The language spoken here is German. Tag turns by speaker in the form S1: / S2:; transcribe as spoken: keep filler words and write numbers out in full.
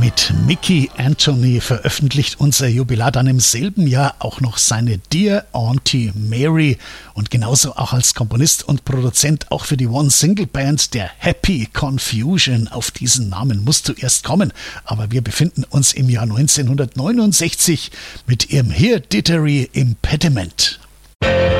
S1: Mit Mickey Anthony veröffentlicht unser Jubilar dann im selben Jahr auch noch seine Dear Auntie Mary und genauso auch als Komponist und Produzent auch für die One-Single-Band der Happy Confusion. Auf diesen Namen musst du erst kommen, aber wir befinden uns im Jahr neunzehnhundertneunundsechzig mit ihrem Hereditary Impediment.